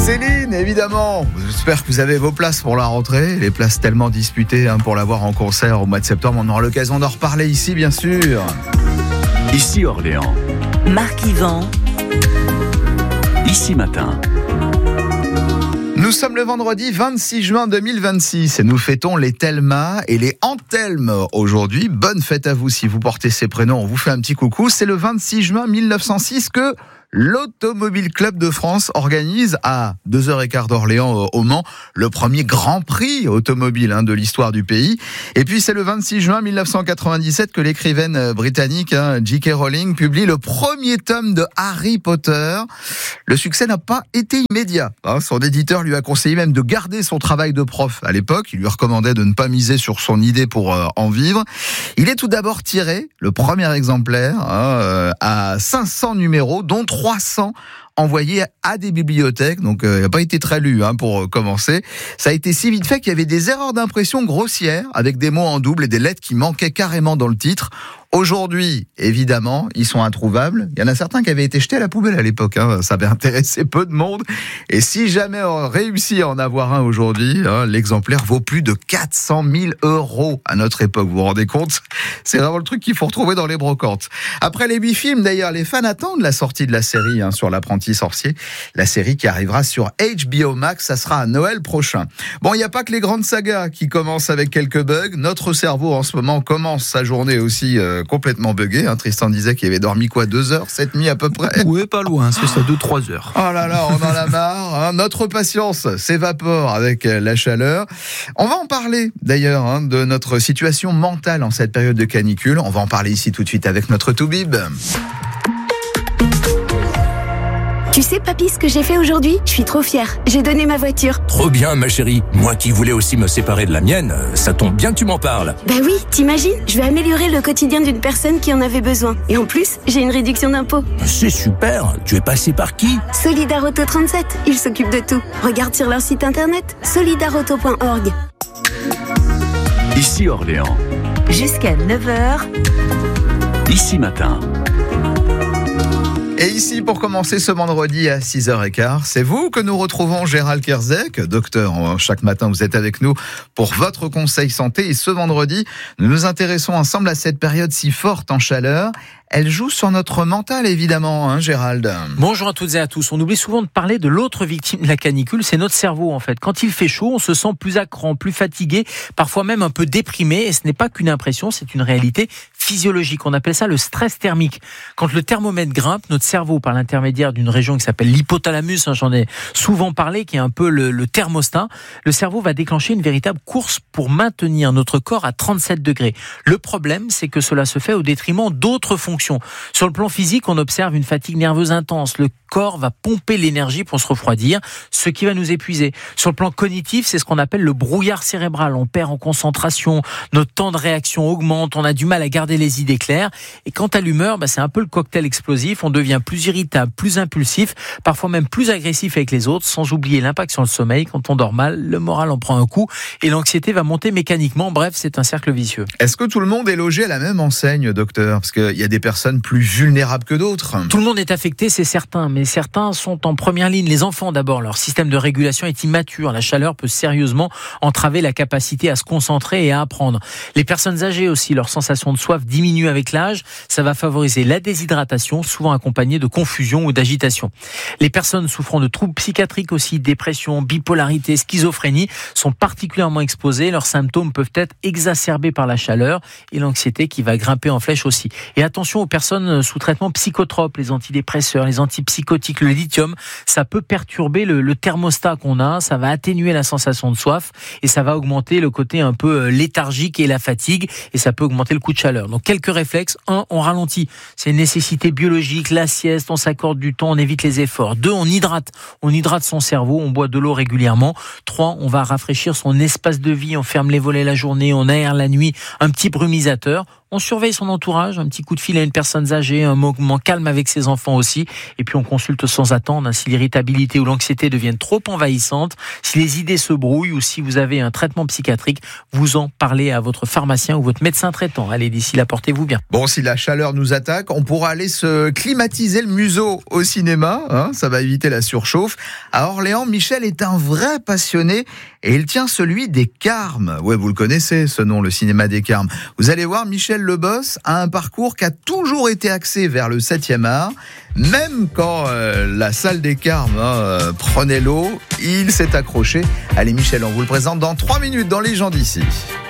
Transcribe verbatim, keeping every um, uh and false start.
Céline, évidemment. J'espère que vous avez vos places pour la rentrée. Les places tellement disputées hein, pour la voir en concert au mois de septembre. On aura l'occasion d'en reparler ici, bien sûr. Ici Orléans. Marc Yvan. Ici Matin. Nous sommes le vendredi vingt-six juin deux mille vingt-six et nous fêtons les Thelma et les Anthelme aujourd'hui. Bonne fête à vous si vous portez ces prénoms. On vous fait un petit coucou. C'est le vingt-six juin mille neuf cent six que l'Automobile Club de France organise à deux heures quinze d'Orléans au Mans le premier Grand Prix automobile hein, de l'histoire du pays. Et puis c'est le vingt-six juin mille neuf cent quatre-vingt-dix-sept que l'écrivaine britannique hein, J K Rowling publie le premier tome de Harry Potter. Le succès n'a pas été immédiat. Hein. Son éditeur lui a conseillé même de garder son travail de prof à l'époque. Il lui recommandait de ne pas miser sur son idée pour euh, en vivre. Il est tout d'abord tiré, le premier exemplaire, hein, euh, à cinq cents numéros, dont trois cents envoyés à des bibliothèques, donc il euh, n'a pas été très lu hein, pour euh, commencer. Ça a été si vite fait qu'il y avait des erreurs d'impression grossières, avec des mots en double et des lettres qui manquaient carrément dans le titre. Aujourd'hui, évidemment, ils sont introuvables. Il y en a certains qui avaient été jetés à la poubelle à l'époque. Hein. Ça avait intéressé peu de monde. Et si jamais on réussit à en avoir un aujourd'hui, hein, l'exemplaire vaut plus de quatre cent mille euros à notre époque. Vous vous rendez compte ? C'est vraiment le truc qu'il faut retrouver dans les brocantes. Après les huit films, d'ailleurs, les fans attendent la sortie de la série hein, sur l'apprenti sorcier. La série qui arrivera sur H B O Max, ça sera à Noël prochain. Bon, il n'y a pas que les grandes sagas qui commencent avec quelques bugs. Notre cerveau, en ce moment, commence sa journée aussi euh, complètement buggé. Hein. Tristan disait qu'il avait dormi quoi, deux heures, cette nuit à peu près. Oui, pas loin, c'est ça, deux, trois heures. Oh là là, on en a marre. Hein. Notre patience s'évapore avec la chaleur. On va en parler d'ailleurs hein, de notre situation mentale en cette période de canicule. On va en parler ici tout de suite avec notre Toubib. Tu sais, papy, ce que j'ai fait aujourd'hui ? Je suis trop fière. J'ai donné ma voiture. Trop bien, ma chérie. Moi qui voulais aussi me séparer de la mienne, ça tombe bien que tu m'en parles. Bah oui, t'imagines ? Je vais améliorer le quotidien d'une personne qui en avait besoin. Et en plus, j'ai une réduction d'impôt. C'est super. Tu es passé par qui ? Solidarauto trente-sept. Ils s'occupent de tout. Regarde sur leur site internet, solidarauto point org. Ici Orléans. Jusqu'à neuf heures. Ici Matin. Et ici, pour commencer ce vendredi à six heures quinze, c'est vous que nous retrouvons, Gérald Kierzek. Docteur, chaque matin, vous êtes avec nous pour votre conseil santé. Et ce vendredi, nous nous intéressons ensemble à cette période si forte en chaleur. Elle joue sur notre mental, évidemment, hein, Gérald. Bonjour à toutes et à tous. On oublie souvent de parler de l'autre victime de la canicule, c'est notre cerveau, en fait. Quand il fait chaud, on se sent plus à cran, plus fatigué, parfois même un peu déprimé. Et ce n'est pas qu'une impression, c'est une réalité physiologique. On appelle ça le stress thermique. Quand le thermomètre grimpe, notre cerveau, par l'intermédiaire d'une région qui s'appelle l'hypothalamus, hein, j'en ai souvent parlé, qui est un peu le, le thermostat, le cerveau va déclencher une véritable course pour maintenir notre corps à trente-sept degrés. Le problème, c'est que cela se fait au détriment d'autres fonctions. Sur le plan physique, on observe une fatigue nerveuse intense. Le corps va pomper l'énergie pour se refroidir, ce qui va nous épuiser. Sur le plan cognitif, c'est ce qu'on appelle le brouillard cérébral. On perd en concentration, notre temps de réaction augmente, on a du mal à garder les idées claires. Et quant à l'humeur, bah, c'est un peu le cocktail explosif. On devient plus irritable, plus impulsif, parfois même plus agressif avec les autres, sans oublier l'impact sur le sommeil. Quand on dort mal, le moral en prend un coup et l'anxiété va monter mécaniquement. Bref, c'est un cercle vicieux. Est-ce que tout le monde est logé à la même enseigne, docteur ? Parce qu'il y a des personnes plus vulnérables que d'autres. Tout le monde est affecté, c'est certain, mais certains sont en première ligne. Les enfants d'abord, leur système de régulation est immature. La chaleur peut sérieusement entraver la capacité à se concentrer et à apprendre. Les personnes âgées aussi, leur sensation de soif diminue avec l'âge. Ça va favoriser la déshydratation, souvent accompagnée de confusion ou d'agitation. Les personnes souffrant de troubles psychiatriques aussi, dépression, bipolarité, schizophrénie, sont particulièrement exposées. Leurs symptômes peuvent être exacerbés par la chaleur et l'anxiété qui va grimper en flèche aussi. Et attention aux personnes sous traitement psychotrope, les antidépresseurs, les antipsychotiques, le lithium, ça peut perturber le, le thermostat qu'on a, ça va atténuer la sensation de soif et ça va augmenter le côté un peu léthargique et la fatigue et ça peut augmenter le coup de chaleur. Donc quelques réflexes. Un, on ralentit. C'est une nécessité biologique, la sieste, on s'accorde du temps, on évite les efforts. Deux, on hydrate. On hydrate son cerveau, on boit de l'eau régulièrement. Trois, on va rafraîchir son espace de vie, on ferme les volets la journée, on aère la nuit, un petit brumisateur. On surveille son entourage, un petit coup de fil à une personne âgée, un moment calme avec ses enfants aussi. Et puis on consulte sans attendre, hein, si l'irritabilité ou l'anxiété deviennent trop envahissantes, si les idées se brouillent ou si vous avez un traitement psychiatrique, vous en parlez à votre pharmacien ou votre médecin traitant. Allez, d'ici là, portez-vous bien. Bon, si la chaleur nous attaque, on pourra aller se climatiser le museau au cinéma, hein, ça va éviter la surchauffe. À Orléans, Michel est un vrai passionné et il tient celui des Carmes. Ouais, vous le connaissez, ce nom, le cinéma des Carmes. Vous allez voir, Michel Leboss a un parcours qui a toujours été axé vers le septième art. Même quand euh, la salle des Carmes hein, euh, prenait l'eau, il s'est accroché. Allez Michel, on vous le présente dans trois minutes dans Les gens d'ici.